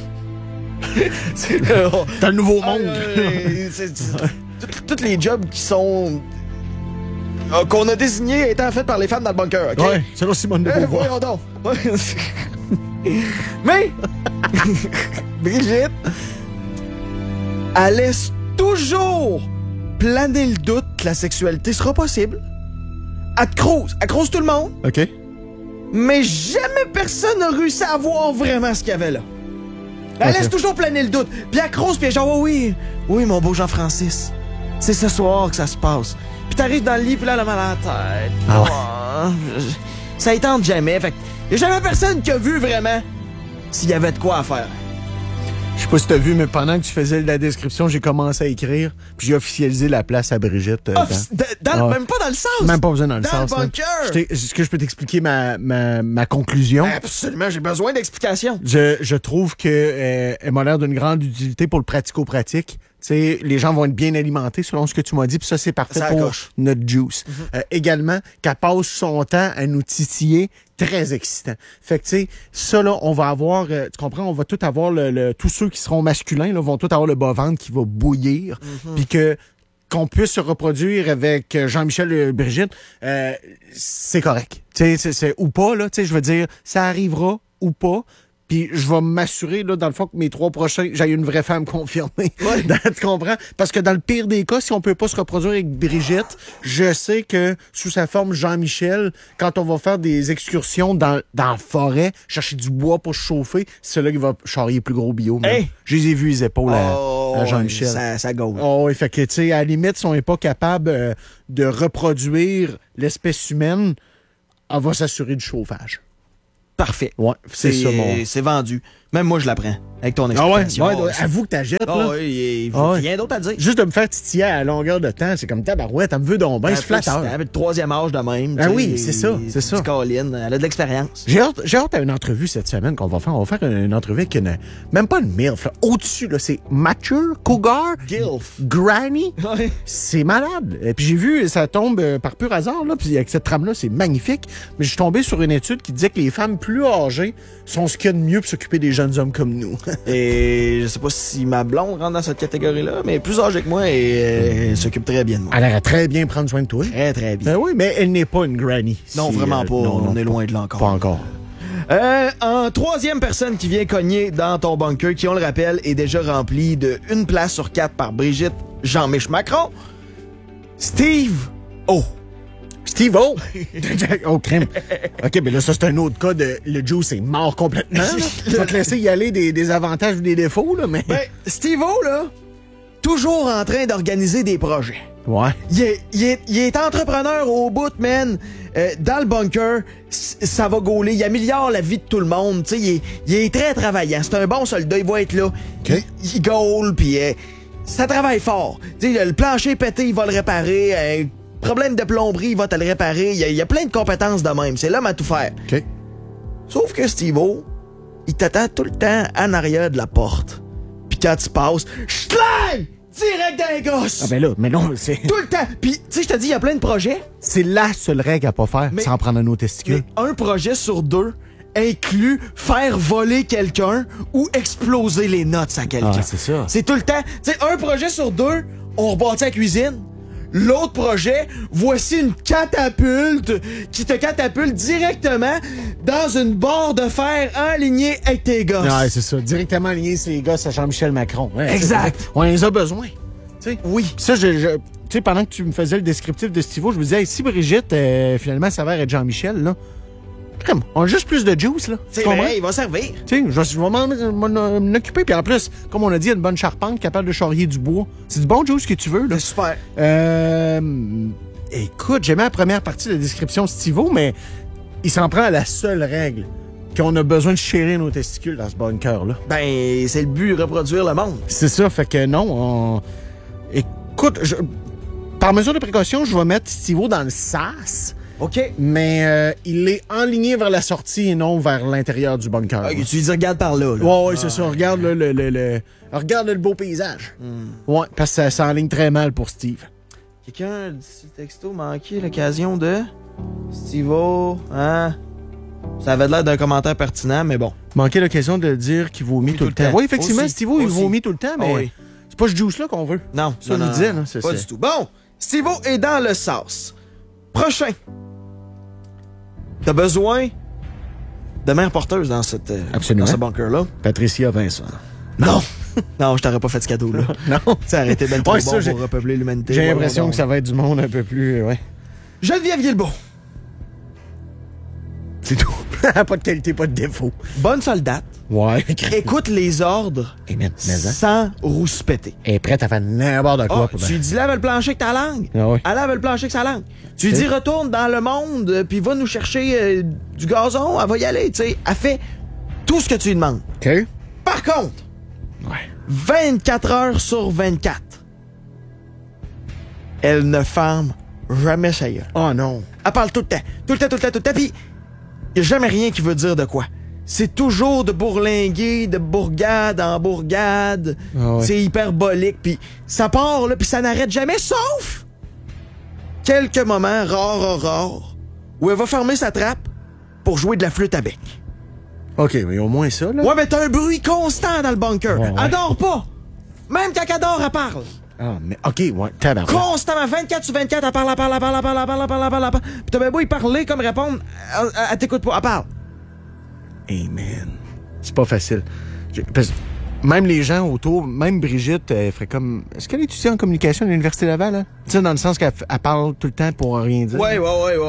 C'est Dans le nouveau monde. Tous les jobs qui sont... qu'on a désignés étant faits par les femmes dans le bunker, OK? Ouais, c'est là Simone de Beauvoir. Voyons donc. Ouais. Mais, Brigitte, elle laisse toujours planer le doute que la sexualité sera possible. Elle crouse tout le monde, OK. mais jamais personne n'a réussi à voir vraiment ce qu'il y avait là. Elle Ok. laisse toujours planer le doute. Puis elle crouse, puis elle est genre, oui, mon beau Jean-Francis, c'est ce soir que ça se passe. Puis t'arrives dans le lit, puis là, elle a mal à la tête. Ah ouais. Ça y tente jamais. Fait que y a jamais personne qui a vu vraiment s'il y avait de quoi à faire. Je sais pas si t'as vu, mais pendant que tu faisais la description, j'ai commencé à écrire, puis j'ai officialisé la place à Brigitte. Ouais. Même pas dans le sens. Même pas besoin dans le Dans sens. le là. bunker. Est-ce que je peux t'expliquer ma conclusion? Absolument, j'ai besoin d'explications. Je trouve que elle m'a l'air d'une grande utilité pour le pratico-pratique. Tu sais, les gens vont être bien alimentés selon ce que tu m'as dit, puis ça, c'est parfait Ça pour coche. notre juice. Également, qu'elle passe son temps à nous titiller, très excitant. Fait que, tu sais, ça, là, on va avoir, tu comprends, on va tout avoir tous ceux qui seront masculins, là, vont tout avoir le bas-ventre qui va bouillir, puis qu'on puisse se reproduire avec Jean-Michel et Brigitte, c'est correct. Tu sais, c'est ou pas, là, tu sais, je veux dire, ça arrivera ou pas. Puis je vais m'assurer, là, dans le fond, que mes 3 prochains, j'ai une vraie femme confirmée. Ouais. Tu comprends? Parce que dans le pire des cas, si on peut pas se reproduire avec Brigitte, je sais que sous sa forme Jean-Michel, quand on va faire des excursions dans la forêt, chercher du bois pour se chauffer, c'est là qu'il va charrier plus gros bio. man. Hey! Je les ai vus les épaules à Jean-Michel. Ça gaule. Oh, oui, fait que, tu sais, à la limite, si on n'est pas capable de reproduire l'espèce humaine, on va s'assurer du chauffage. Parfait. Ouais, c'est ça, mon... C'est vendu. Même moi, je la prends. Avec ton Ah ouais, explication. ouais, avoue que t'achètes, là. Oui, Ah ouais. rien d'autre à dire. Juste de me faire titiller à longueur de temps, c'est comme tabarouette, elle me veut donc bien, c'est flatteur. Elle avait le 3e âge de même. Ah tu oui, sais, c'est ça, c'est ça. Colin, elle a de l'expérience. J'ai hâte à une entrevue cette semaine qu'on va faire. On va faire une entrevue avec même pas une MILF, là. Au-dessus, là, c'est mature, cougar, Gilf. granny. Ouais. C'est malade. Et puis j'ai vu, ça tombe par pur hasard, là, puis avec cette trame-là, c'est magnifique. Mais je suis tombé sur une étude qui disait que les femmes plus âgées sont ce qu'il y a de mieux pour s'occuper des jeunes hommes comme nous. Et je sais pas si ma blonde rentre dans cette catégorie-là, mais plus âgée que moi et elle s'occupe très bien de moi. Elle a très bien prendre soin de toi. Très, très bien. Ben oui, mais elle n'est pas une granny. Non, Si, vraiment pas. non, On est loin de là encore. Pas encore. En 3e personne qui vient cogner dans ton bunker, qui, on le rappelle, est déjà rempli de 1 place sur 4 par Brigitte Jean-Mich Macron, Steve O. Steve-O! Oh, crème. OK, mais là, ça, c'est un autre cas de... Le Juice est mort complètement. Là. Je vais te laisser y aller des avantages ou des défauts, là, mais... Ben, Steve O, là, toujours en train d'organiser des projets. Ouais. Il est entrepreneur au bout, man. Dans le bunker, ça va gauler. Il améliore la vie de tout le monde. Tu sais, il est très travaillant. C'est un bon soldat. Il va être là. OK. Il gaule, puis ça travaille fort. Tu sais, le plancher pété, il va le réparer. Problème de plomberie, il va te le réparer. Il y a plein de compétences de même. C'est l'homme à tout faire. OK. Sauf que Steve-O, il t'attend tout le temps en arrière de la porte. Puis quand tu passes, schlang! Direct dans les gosses! Ah ben là, mais non, c'est... Tout le temps! Puis, tu sais, je te dis, il y a plein de projets. C'est la seule règle à pas faire, Mais- sans prendre nos testicules. Mais un projet sur 2 inclut faire voler quelqu'un ou exploser les notes à quelqu'un. Ah, c'est ça. C'est tout le temps. Tu sais, un projet sur 2, on rebâtit la cuisine. L'autre projet, voici une catapulte qui te catapulte directement dans une barre de fer enlignée avec tes gosses. Ouais, c'est ça. Directement lié ces gosses à Jean-Michel Macron. Ouais, Exact. On les a besoin. Tu sais. Oui. Ça, tu sais, pendant que tu me faisais le descriptif de Steve-O, je me disais, hey, si Brigitte, finalement, s'avère être Jean-Michel, là, crème, on a juste plus de juice, là. C'est Tu comprends? vrai, il va servir. Tu sais, je vais m'en occuper. Puis en plus, comme on a dit, il y a une bonne charpente capable de charrier du bois. C'est du bon juice que tu veux, là. C'est super. Écoute, j'aimais la première partie de la description de Steve-O, mais il s'en prend à la seule règle qu'on a besoin de chérir nos testicules dans ce bunker-là. Ben, c'est le but, reproduire le monde. C'est ça, fait que non, Écoute, par mesure de précaution, je vais mettre Steve-O dans le sas, OK. mais il est enligné vers la sortie et non vers l'intérieur du bunker. Tu lui dis, regarde par là. Ouais, c'est ça. Regarde regarde le beau paysage. Ouais, parce que ça s'enligne très mal pour Steve. Quelqu'un dit sur le texto manqué l'occasion de Steve-O, hein? Ça avait l'air d'un commentaire pertinent, mais bon. Manquer l'occasion de dire qu'il vomit tout le temps. Oui, effectivement, Aussi. Steve-O, il Aussi. vomit tout le temps, mais Oui. c'est pas ce juice-là qu'on veut. Non, Ça, je le disais, là, c'est pas ça. du tout. Bon, Steve-O est dans le sauce. Prochain. T'as besoin de mère porteuse dans Absolument. dans ce bunker-là. Patricia Vincent. Non! Non, je t'aurais pas fait ce cadeau-là. Non. Ça aurait été bien trop Ouais, bon ça, pour repeupler l'humanité. J'ai Ouais, l'impression ouais, que ça va être du monde un peu plus... ouais. Geneviève Guilbeault. C'est tout. Pas de qualité, pas de défaut. Bonne soldate. Ouais. Écoute les ordres Amen. sans rouspéter. Elle est prête à faire n'importe Ah, quoi. tu lui dis lave le plancher avec ta langue. Ah ouais. Elle lave le plancher avec sa langue. Tu lui dis retourne dans le monde, puis va nous chercher du gazon. Elle va y aller, tu sais. Elle fait tout ce que tu lui demandes. OK. Par contre, Ouais. 24 heures sur 24, elle ne ferme jamais sa gueule. Oh non. Elle parle tout le temps. Tout le temps, tout le temps, tout le temps. Puis, il n'y a jamais rien qui veut dire de quoi. C'est toujours de bourlinguer, de bourgade en bourgade. Ah ouais. C'est hyperbolique. Puis, ça part, là, puis ça n'arrête jamais, sauf quelques moments rares, où elle va fermer sa trappe pour jouer de la flûte à bec. OK, mais au moins ça, là. Ouais, mais t'as un bruit constant dans le bunker. Ouais, ouais. Elle dort pas. Même quand elle dort, elle parle. Ah, mais OK, ouais. Tabarnak. Constamment, 24 sur 24, elle parle. Puis t'as bien beau y parler comme répondre, elle t'écoute pas, elle parle. Hey, man. C'est pas facile. Parce que même les gens autour, même Brigitte, elle ferait comme... Est-ce qu'elle étudie en communication à l'Université Laval, hein? Tu sais, dans le sens qu'elle parle tout le temps pour rien dire. Ouais.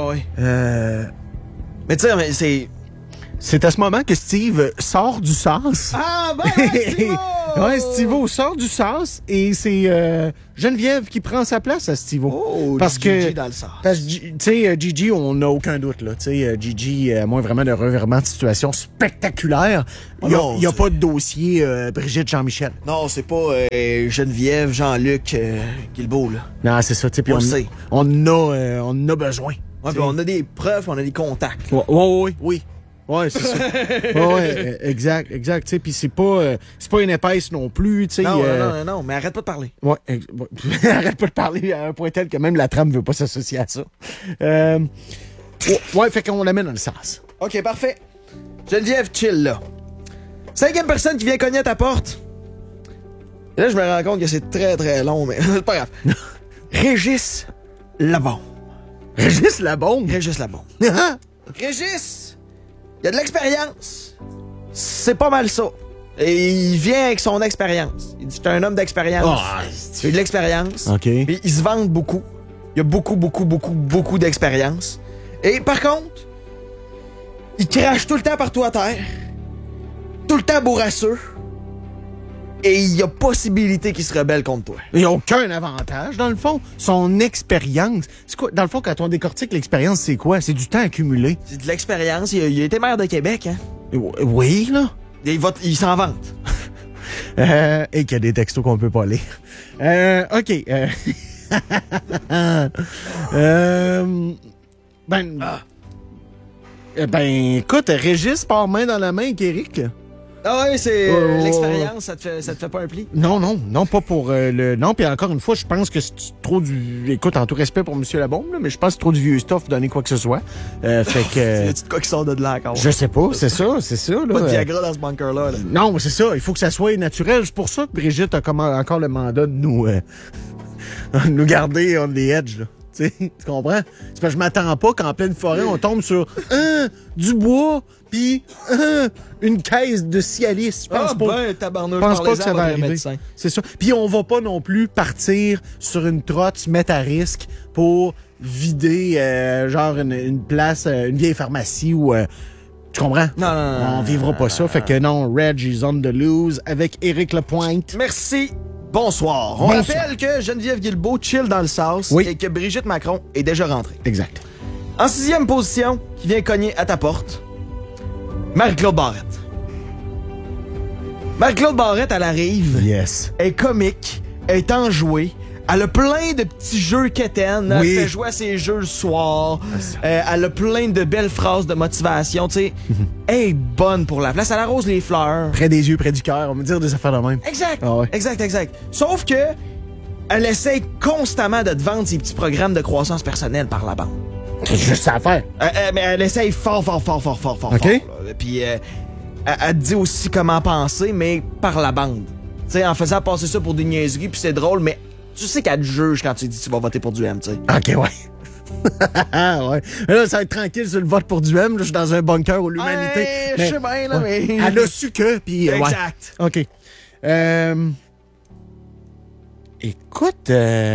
Mais tu sais, mais c'est... C'est à ce moment que Steve sort du sas. Ah, ben ouais, Steve-O! Ouais, Steve-O sort du sas et c'est Geneviève qui prend sa place à Steve-O. Oh, parce Gigi que dans le sas. Parce que, tu sais, Gigi, on n'a aucun doute, là. Tu sais, Gigi, à moins vraiment de revirement de situation spectaculaire, il n'y a pas de dossier Brigitte Jean-Michel. Non, c'est pas Geneviève, Jean-Luc, Guilbeault, là. Non, c'est ça, tu sais, puis On le sait. on en a besoin. Ouais, puis on a des preuves, on a des contacts. Oui. Ouais, c'est ça. Exact, tu sais, puis c'est pas une épaisse non plus, tu sais. Non, mais arrête pas de parler. Ouais, arrête pas de parler à un point tel que même la trame veut pas s'associer à ça. Ouais, fait qu'on l'amène dans le sens. OK, parfait. Geneviève, chill, là. 5e personne qui vient cogner à ta porte. Et là, je me rends compte que c'est très, très long, mais c'est pas grave. Régis Labombe. Régis Labombe. Régis Labombe. Régis, il a de l'expérience. C'est pas mal ça. Et il vient avec son expérience. Il dit que c'est un homme d'expérience. Il a de l'expérience. OK. Puis il se vante beaucoup. Il a beaucoup d'expérience. Et par contre, il crache tout le temps partout à terre. Tout le temps bourrasseux. Et il y a possibilité qu'il se rebelle contre toi. Il n'y a aucun avantage, dans le fond. Son expérience. C'est quoi? Dans le fond, quand on décortique l'expérience, c'est quoi? C'est du temps accumulé. C'est de l'expérience. Il a été maire de Québec, hein? Oui, là. Il s'en vante. Et qu'il y a des textos qu'on peut pas lire. OK. Écoute, Régis part main dans la main avec Eric. Ah ouais, c'est l'expérience, ça te fait pas un pli? Non, pas pour le... Non, puis encore une fois, je pense que c'est trop du... Écoute, en tout respect pour M. Labombe, là, mais je pense que c'est trop du vieux stuff pour donner quoi que ce soit. Fait que... Y a-tu de quoi qui sort de là encore? Je sais pas, c'est ça, là. Pas de Viagra dans ce bunker-là. Là. Non, c'est ça, il faut que ça soit naturel. C'est pour ça que Brigitte a encore le mandat de nous nous garder on the edge, là. Tu comprends? C'est parce que je m'attends pas qu'en pleine forêt, on tombe sur du bois puis une caisse de Cialis. Je pense pas. Tabarnouche, Je pense pas que ça va arriver. Médecin. C'est ça. Puis on va pas non plus partir sur une trotte, se mettre à risque pour vider genre une place, une vieille pharmacie ou... tu comprends? Non. On vivra pas ça. Fait que non, Reg is on the loose avec Éric Lapointe. Merci. Bonsoir. On rappelle que Geneviève Guilbeault chill dans le sauce et que Brigitte Macron est déjà rentrée. Exact. En 6e position, qui vient cogner à ta porte, Marie-Claude Barrette. Marie-Claude Barrette, elle arrive. Yes. Elle est comique, elle est enjouée. Elle a plein de petits jeux quétaines. Oui. Elle fait jouer à ses jeux le soir. Elle a plein de belles phrases de motivation. Tu sais, elle est bonne pour la place. Elle arrose les fleurs. Près des yeux, près du cœur. On va dire des affaires de même. Exact. Ah ouais. Exact. Sauf que elle essaie constamment de te vendre ses petits programmes de croissance personnelle par la bande. C'est juste ça à faire. Mais elle essaye fort. OK. Fort, là. Puis elle te dit aussi comment penser, mais par la bande. Tu sais, en faisant passer ça pour des niaiseries, puis c'est drôle, mais tu sais qu'elle te juge quand tu dis que tu vas voter pour du M, tu sais. OK, ouais. Ouais. Là, ça va être tranquille sur le vote pour du M. Là, je suis dans un bunker où l'humanité... Ouais, je sais bien, là, mais... Elle a su que, puis... Exact. Ouais. OK. Écoute...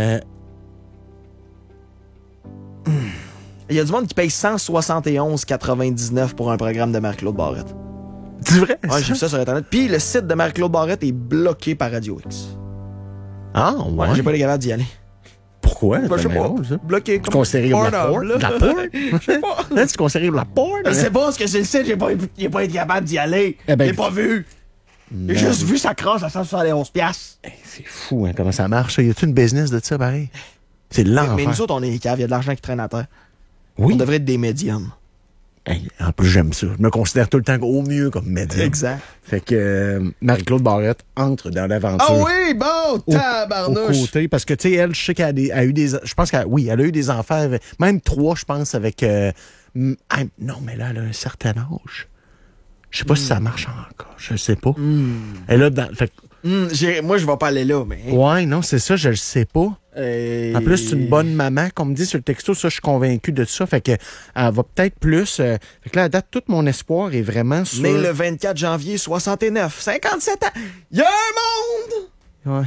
Il y a du monde qui paye 171,99 pour un programme de Marie-Claude Barrette. C'est vrai? Ouais, j'ai vu ça sur Internet. Puis le site de Marie-Claude Barrette est bloqué par Radio X. Ah, ouais. J'ai pas été capable d'y aller. Pourquoi? Je sais pas. Ça. Bloqué. Tu considères de la porn? De la porn? Je sais pas. Hein, tu considères de la porn? Je sais pas ce que c'est le site, j'ai pas été capable d'y aller. Eh ben, j'ai pas vu. J'ai juste vu ça crosse à 171$. C'est fou, hein, comment ça marche. Y a-tu une business de ça, pareil? C'est l'enfer. Mais nous autres, on est caves, il y a de l'argent qui traîne à terre. Oui. On devrait être des médiums. Hey, en plus, j'aime ça. Je me considère tout le temps au mieux comme médium. Exact. Fait que Marie-Claude Barrette entre dans l'aventure. Ah oui, bon, tabarnouche! Au côté, parce que, tu sais, elle, je sais qu'elle a eu des... Je pense qu'elle elle a eu des enfants, même 3, je pense, avec... non, mais là, elle a un certain âge. Je sais pas si ça marche encore. Je sais pas. Elle a dans... Fait moi, je vais pas aller là, mais... Ouais, non, c'est ça, je le sais pas. En plus, c'est une bonne maman, comme me dit sur le texto, ça, je suis convaincu de ça. Fait que elle va peut-être plus. Fait que là, à date, tout mon espoir est vraiment sur. Mais le 24 janvier 69, 57 ans, il y a un monde! Ouais.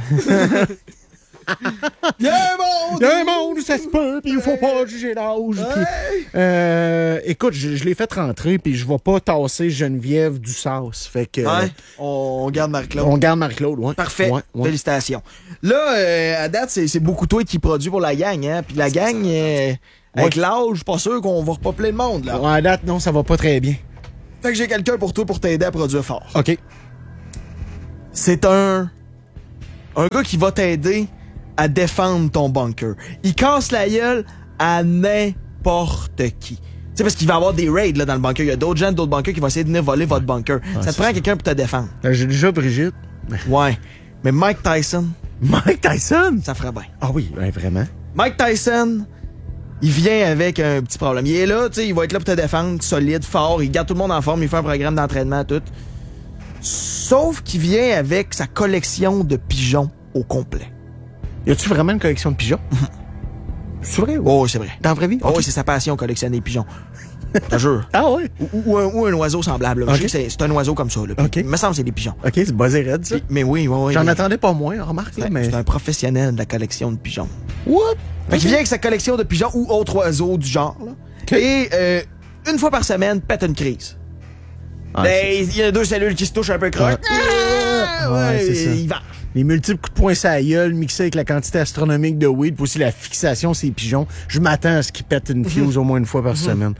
Il y a un monde! Il y a un monde où ça se peut, puis il faut pas juger l'âge. Ouais. Écoute, je l'ai fait rentrer, puis je vais pas tasser Geneviève du sauce. Fait que. Ouais, on garde Marie-Claude. On garde Marie-Claude, ouais. Parfait. Ouais. Félicitations. Là, à date, c'est beaucoup toi qui produis pour la gang, hein? Puis la gang, avec l'âge, je suis pas sûr qu'on va repeupler le monde, là. Ouais, à date, non, ça va pas très bien. Fait que j'ai quelqu'un pour toi pour t'aider à produire fort. OK. C'est un gars qui va t'aider à défendre ton bunker. Il casse la gueule à n'importe qui. Tu sais, parce qu'il va y avoir des raids là, dans le bunker. Il y a d'autres gens d'autres bunkers qui vont essayer de venir voler votre bunker. Ça te prend quelqu'un pour te défendre. J'ai déjà Brigitte. Ouais. Mais Mike Tyson... Mike Tyson? Ça ferait bien. Ah oui, ouais, vraiment. Mike Tyson, il vient avec un petit problème. Il est là, tu sais, il va être là pour te défendre, solide, fort. Il garde tout le monde en forme, il fait un programme d'entraînement, tout. Sauf qu'il vient avec sa collection de pigeons au complet. Y a-tu vraiment une collection de pigeons? C'est vrai? Oh, c'est vrai. Dans la vraie vie? Oh, oui, c'est sa passion, collectionner des pigeons. Je te jure. Ah ouais? Ou un oiseau semblable. Là. Okay. C'est un oiseau comme ça. Là. Okay. Il me semble que c'est des pigeons. OK, c'est buzzé raide, ça. Mais oui. J'en attendais pas moins, remarque. Là, mais... C'est un professionnel de la collection de pigeons. What? Fait qu'il vient avec sa collection de pigeons ou autres oiseaux du genre. Là. Okay. Et une fois par semaine, pète une crise. Il y a 2 cellules qui se touchent un peu croche. Ouais, c'est ça. Il va. Les multiples coups de poing sur la gueule, mixés avec la quantité astronomique de weed, puis aussi la fixation ces pigeons. Je m'attends à ce qu'ils pètent une fuse au moins une fois par semaine.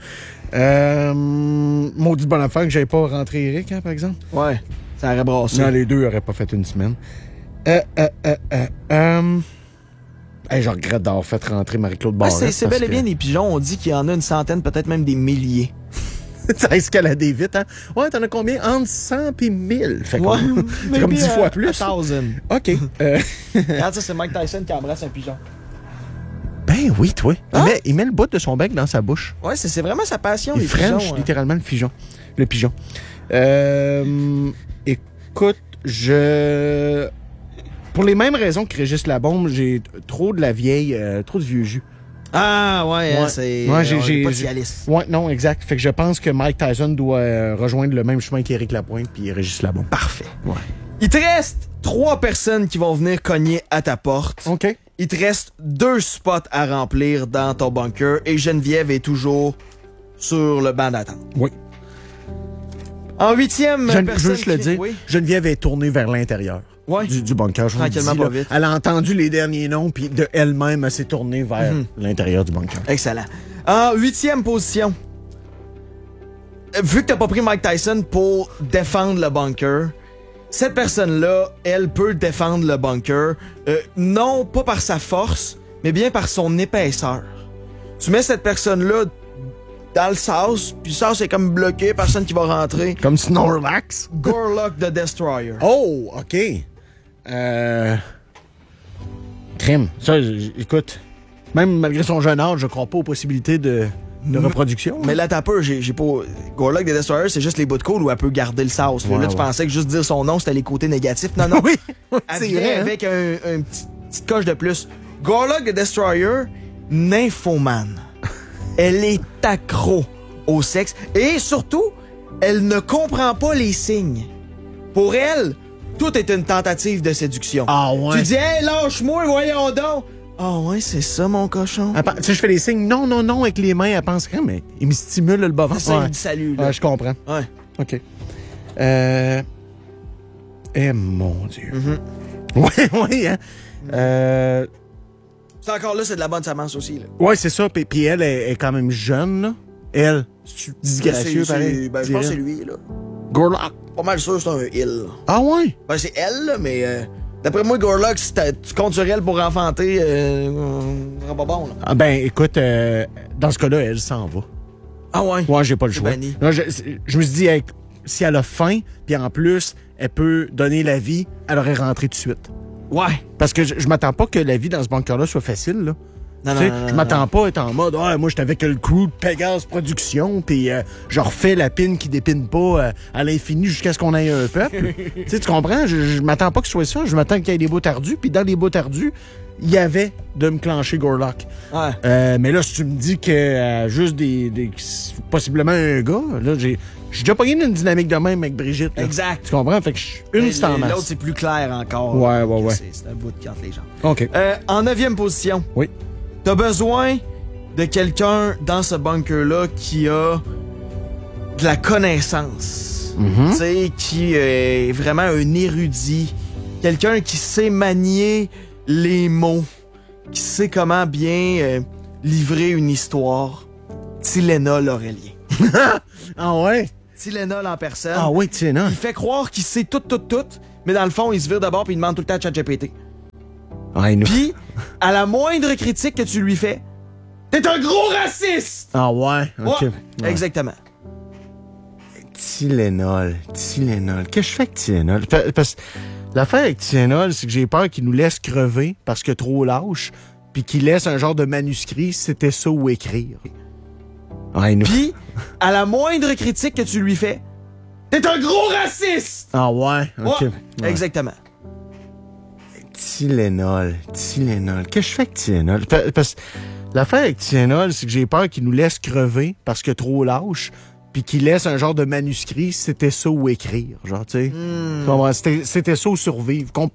Maudit bonne affaire que j'avais pas rentré Eric, hein, par exemple. Ouais, ça aurait brassé. Non, les deux auraient pas fait une semaine. Je regrette d'avoir fait rentrer Marie-Claude Barrette. C'est bel et bien des pigeons. On dit qu'il y en a une centaine, peut-être même des milliers. Ça a escaladé vite, hein? Ouais, t'en as combien? Entre 100 et 1000. Fait ouais, c'est comme 10 fois plus. 1000. OK. Regarde ça, c'est Mike Tyson qui embrasse un pigeon. Ben oui, toi. Hein? Il met le bout de son bec dans sa bouche. Ouais, c'est vraiment sa passion, il les French, pigeons. Littéralement, le pigeon. Écoute, Pour les mêmes raisons que Régis Labombe, j'ai trop de vieux jus. Ah, ouais, Ouais. c'est... Ouais, on est pas cialiste. Ouais, non, exact. Fait que je pense que Mike Tyson doit rejoindre le même chemin qu'Éric Lapointe puis Régis Labombe. Parfait. Ouais. Il te reste 3 personnes qui vont venir cogner à ta porte. OK. Il te reste 2 spots à remplir dans ton bunker et Geneviève est toujours sur le banc d'attente. Oui. En 8e Je personne... veux juste le dire, Oui. Geneviève est tournée vers l'intérieur Ouais. du bunker. Je vous le Tranquillement, dis, pas là. vite. Elle a entendu les derniers noms, puis de elle-même, elle s'est tournée vers l'intérieur du bunker. Excellent. En 8e position, vu que t'as pas pris Mike Tyson pour défendre le bunker, cette personne-là, elle peut défendre le bunker, non pas par sa force, mais bien par son épaisseur. Tu mets cette personne-là dans le sas, puis le sas est comme bloqué, personne qui va rentrer. Comme Snorlax. Gorlock the Destroyer. Oh, OK. Crème. Ça, écoute, même malgré son jeune âge, je crois pas aux possibilités de reproduction. Mais là, t'as peur, j'ai pas... Gorlock the Destroyer, c'est juste les bouts de cool où elle peut garder le sas. Là, Ouais, tu ouais. pensais que juste dire son nom, c'était les côtés négatifs. Non, non. Oui, Elle c'est vient vrai. avec un petite coche de plus. Gorlock the Destroyer, nymphomane. Elle est accro au sexe et surtout, elle ne comprend pas les signes. Pour elle, tout est une tentative de séduction. Ah ouais. Tu dis, hey, lâche-moi, voyons donc. Ah ouais, c'est ça, mon cochon. Tu sais, je fais des signes non, non, non avec les mains. Elle pense, ah, mais il me stimule le bas-ventre. C'est ça, Ouais. il dit salut, là. Ouais, je comprends. Ouais. OK. Eh, mon Dieu. Mm-hmm. Ouais, ouais, hein. C'est encore là, c'est de la bonne semence aussi, là. Ouais, c'est ça. Puis elle est quand même jeune, là. Elle, c'est disgracieux, pareil. Ben, je pense que c'est lui, là. Gorlock. Pas mal sûr que c'est un il. Ah ouais? Ben, c'est elle, là, mais d'après moi, Gorlock, si tu comptes sur elle pour enfanter, pas bon, là. Ah ben, écoute, dans ce cas-là, elle s'en va. Ah ouais? Ouais, j'ai pas le C'est choix. banni. Non, je me suis dit, si elle a faim, puis en plus, elle peut donner la vie, elle aurait rentré tout de suite. Ouais. Parce que je m'attends pas que la vie dans ce bunker-là soit facile, là. Non, Tu sais, non, non, je non, m'attends pas à être en mode, ah, moi, j'étais avec le crew de Pegasus Productions, puis je refais la pine qui dépine pas à l'infini jusqu'à ce qu'on ait un peuple. Tu sais, tu comprends? Je m'attends pas que ce soit ça. Je m'attends qu'il y ait des bouts tardus, puis dans les bouts tardus, il y avait de me clencher Gorlock. Ouais. Mais là, si tu me dis que juste possiblement un gars, là, j'ai déjà pas eu une dynamique de même avec Brigitte. Là. Exact. Tu comprends? Fait que une, c'est en masse. L'autre, c'est plus clair encore. Ouais, ouais, ouais. C'est un bout de carte, les gens. OK. En 9e position. Oui. T'as besoin de quelqu'un dans ce bunker-là qui a de la connaissance. Mhm. Tu sais, qui est vraiment un érudit. Quelqu'un qui sait manier les mots. Qui sait comment bien livrer une histoire. Tylenol Aurélien. Ah ouais? Tylenol en personne. Ah ouais, tu sais, non. Il fait croire qu'il sait tout, mais dans le fond, il se vire d'abord puis il demande tout le temps à ChatGPT. Ouais, nous. Puis, à la moindre critique que tu lui fais, t'es un gros raciste! Ah ouais? OK. Ouais, Ouais. exactement. Tylenol. Qu'est-ce que je fais avec Tylenol? Parce que l'affaire avec Tylenol, c'est que j'ai peur qu'il nous laisse crever parce que trop lâche, puis qu'il laisse un genre de manuscrit, c'était ça ou écrire. Ouais, nous. Puis, à la moindre critique que tu lui fais, t'es un gros raciste! Ah ouais? OK. Ouais, Ouais. exactement. Tylenol. Qu'est-ce que je fais avec Tylenol? Parce que l'affaire avec Tylenol, c'est que j'ai peur qu'il nous laisse crever parce que trop lâche, puis qu'il laisse un genre de manuscrit, c'était ça ou écrire. Genre, tu sais. Tu comprends? C'était ça ou survivre.